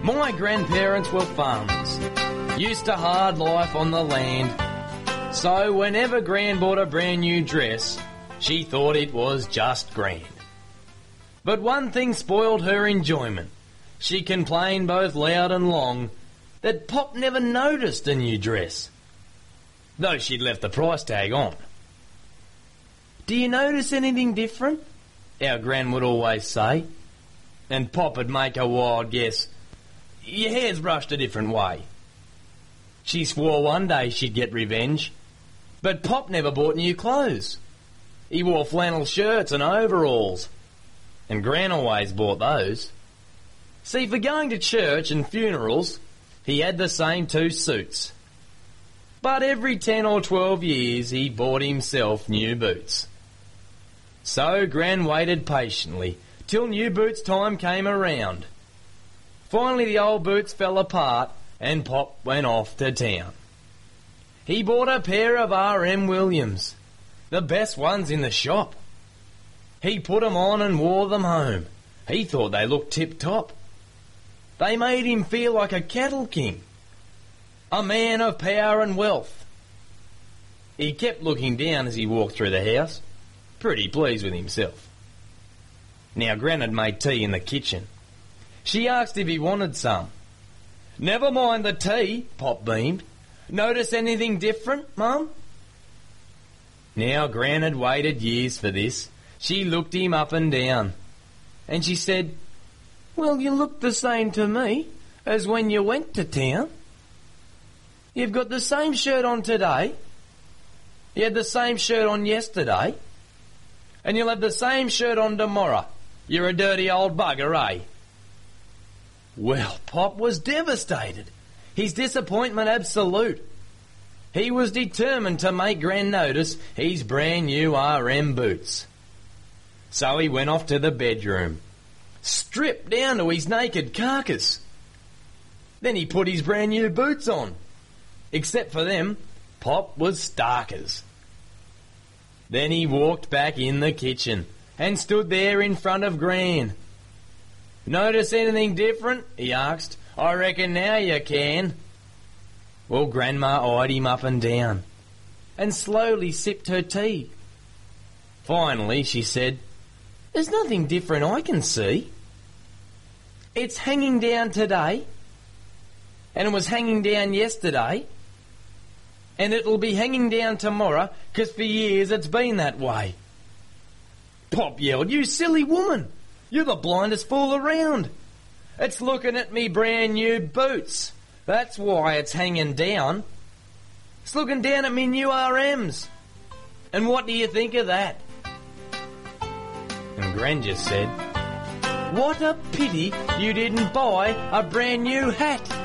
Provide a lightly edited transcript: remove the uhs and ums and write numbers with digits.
My grandparents were farmers, used to hard life on the land. So whenever Gran bought a brand new dress, she thought it was just grand. But one thing spoiled her enjoyment. She complained both loud and long that Pop never noticed a new dress, though she'd left the price tag on. "Do you notice anything different?" our Gran would always say. And Pop would make a wild guess. "Your hair's brushed a different way." She swore one day she'd get revenge, but Pop never bought new clothes. He wore flannel shirts and overalls, and Gran always bought those. See, for going to church and funerals, he had the same 2 suits. But every 10 or 12 years he bought himself new boots. So Gran waited patiently till new boots time came around. Finally the old boots fell apart and Pop went off to town. He bought a pair of R.M. Williams, the best ones in the shop. He put 'em on and wore them home. He thought they looked tip-top. They made him feel like a cattle king, a man of power and wealth. He kept looking down as he walked through the house, pretty pleased with himself. Now Gran had made tea in the kitchen. She asked if he wanted some. "Never mind the tea," Pop beamed. "Notice anything different, Mum?" Now Gran had waited years for this. She looked him up and down, and she said, "Well, you look the same to me as when you went to town. You've got the same shirt on today, you had the same shirt on yesterday, and you'll have the same shirt on tomorrow. You're a dirty old bugger, eh?" Well, Pop was devastated. His disappointment absolute. He was determined to make Gran notice his brand new R.M. boots. So he went off to the bedroom, stripped down to his naked carcass. Then he put his brand new boots on. Except for them, Pop was starkers. Then he walked back in the kitchen and stood there in front of Gran. "Notice anything different?" he asked. "I reckon now you can." Well, Grandma eyed him up and down and slowly sipped her tea. Finally, she said, "There's nothing different I can see. It's hanging down today, and it was hanging down yesterday, and it'll be hanging down tomorrow, 'cause for years it's been that way." Pop yelled, "You silly woman! You're the blindest fool around. It's looking at me brand new boots. That's why it's hanging down. It's looking down at me new RMs. And what do you think of that?" And Gran just said, "What a pity you didn't buy a brand new hat."